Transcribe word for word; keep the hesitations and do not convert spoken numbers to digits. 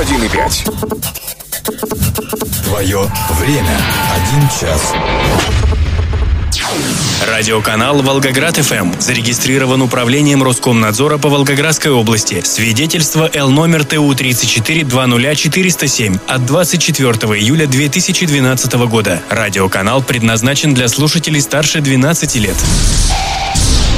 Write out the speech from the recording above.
один и пять. Твое время. Один час. Радиоканал «Волгоград-ФМ» зарегистрирован управлением Роскомнадзора по Волгоградской области. Свидетельство Л номер Т У тридцать четыре двадцать четыреста семь от двадцать четвёртого июля две тысячи двенадцатого года. Радиоканал предназначен для слушателей старше двенадцати лет.